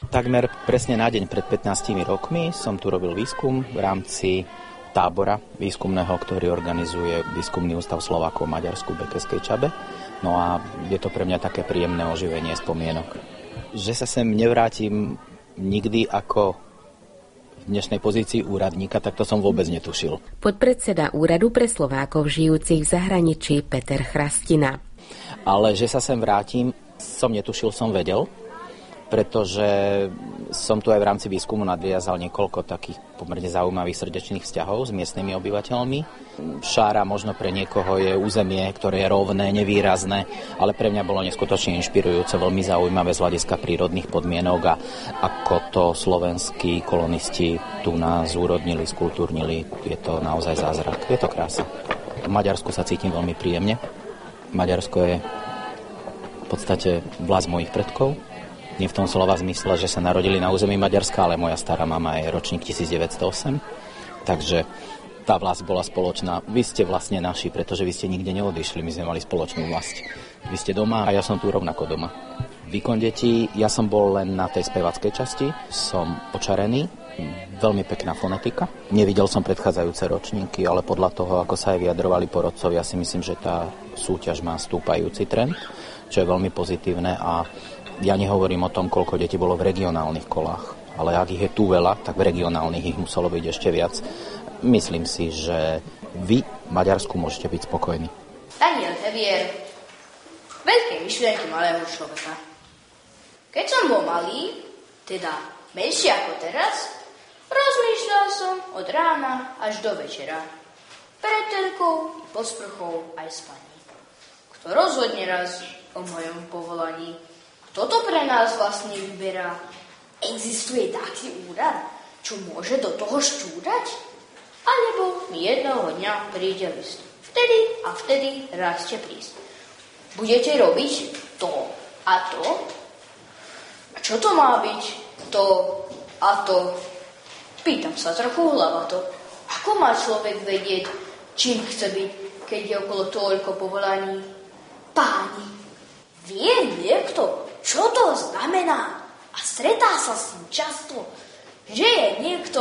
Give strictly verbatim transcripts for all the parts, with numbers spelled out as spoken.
Takmer presne na deň pred pätnástimi rokmi som tu robil výskum v rámci tábora výskumného, ktorý organizuje Výskumný ústav Slovákov v Maďarsku v Békeskej Čabe. No a je to pre mňa také príjemné oživenie spomienok. Že sa sem nevrátim nikdy ako v dnešnej pozícii úradníka, tak to som vôbec netušil. Podpredseda Úradu pre Slovákov žijúcich v zahraničí Peter Chrastina. Ale že sa sem vrátim, som netušil, som vedel, pretože som tu aj v rámci výskumu nadviazal niekoľko takých pomerne zaujímavých srdečných vzťahov s miestnymi obyvateľmi. Šára možno pre niekoho je územie, ktoré je rovné, nevýrazné, ale pre mňa bolo neskutočne inšpirujúce, veľmi zaujímavé z hľadiska prírodných podmienok a ako to slovenskí kolonisti tu nás zúrodnili, skultúrnili. Je to naozaj zázrak, je to krása. V Maďarsku sa cítim veľmi príjemne. Maďarsko je v podstate vlast mojich predkov. Nie v tom slova zmysle, že sa narodili na území Maďarska, ale moja stará mama je ročník devätnásť nula osem. Takže tá vlast bola spoločná. Vy ste vlastne naši, pretože vy ste nikde neodišli, my sme mali spoločnú vlast. Vy ste doma a ja som tu rovnako doma. Výkon detí, ja som bol len na tej spevackej časti, som očarený, veľmi pekná fonetika. Nevidel som predchádzajúce ročníky, ale podľa toho, ako sa aj vyjadrovali porodcovia, ja si myslím, že tá súťaž má stúpajúci trend, čo je veľmi pozitívne a ja nehovorím o tom, koľko detí bolo v regionálnych kolách, ale ak ich je tu veľa, tak v regionálnych ich muselo byť ešte viac. Myslím si, že vy v Maďarsku môžete byť spokojní. Daniel Hevier, veľké myšlienky malého človeka. Keď som bol malý, teda menší ako teraz, rozmýšľal som od rána až do večera. Pred telkou, pod sprchou aj spaní. Kto rozhodne raz o mojom povolaní? Kto to pre nás vlastne vyberá? Existuje taký úrad, čo môže do toho štúrať? Alebo mi jednoho dňa príde list. Vtedy a vtedy raz ste prísť. Budete robiť to a to? A čo to má byť? To a to? Pýtam sa trochu hlavato. Ako má človek vedieť, čím chce byť, keď je okolo toľko povolaní? Páni, vie niekto, čo to znamená? A stretá sa s tým často, že je niekto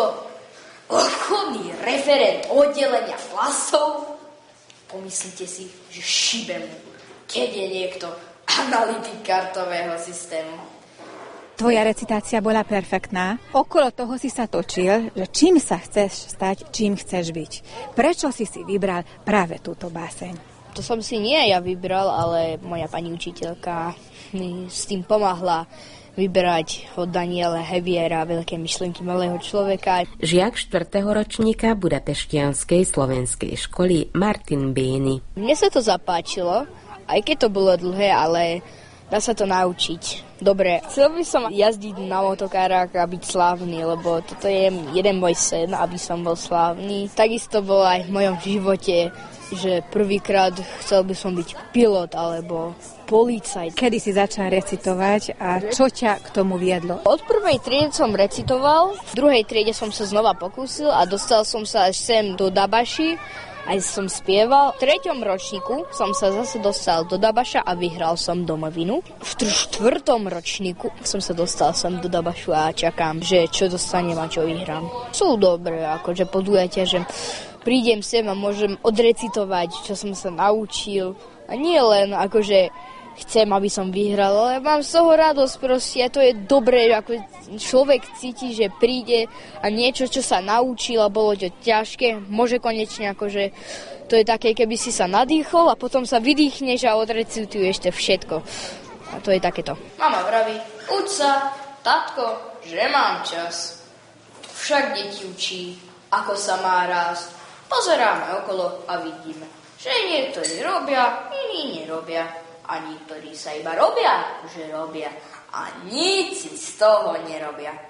obchodný referent oddelenia plastov? Pomyslíte si, že šibe mu, keď je niekto analytik kartového systému. Tvoja recitácia bola perfektná. Okolo toho si sa točil, že čím sa chceš stať, čím chceš byť. Prečo si si vybral práve túto báseň? To som si nie ja vybral, ale moja pani učiteľka mi s tým pomáhla vyberať od Daniela Heviera Veľké myšlienky malého človeka. Žiak štvrtého ročníka Budapeštianskej slovenskej školy Martin Bény. Mne sa to zapáčilo, aj keď to bolo dlhé, ale dá sa to naučiť. Dobre, chcel by som jazdiť na motokárach a byť slávny, lebo toto je jeden môj sen, aby som bol slávny. Takisto bolo aj v mojom živote, že prvýkrát chcel by som byť pilot alebo policajt. Kedy si začal recitovať a čo ťa k tomu viedlo? Od prvej triedy som recitoval, v druhej triede som sa znova pokúsil a dostal som sa až sem do Dabaši, aj som spieval. V treťom ročníku som sa zase dostal do Dabaša a vyhral som domovinu. V štvrtom ročníku som sa dostal sem do Dabašu a čakám, že čo dostanem a čo vyhrám. Sú dobré, akože podujatia, že prídem sem a môžem odrecitovať, čo som sa naučil. A nie len akože chcem, aby som vyhral, ale mám z toho radosť proste. A to je dobré, ako človek cíti, že príde a niečo, čo sa naučil a bolo to ťažké, môže konečne akože to je také, keby si sa nadýchol a potom sa vydýchneš a odrecituješ to všetko. A to je takéto. Mama vraví, uč sa, tatko, že mám čas. Však deti učí, ako sa má rásť. Pozeráme okolo a vidíme, že niektorí robia, iní nerobia. A niektorí sa iba robia, že robia. A nic si z toho nerobia.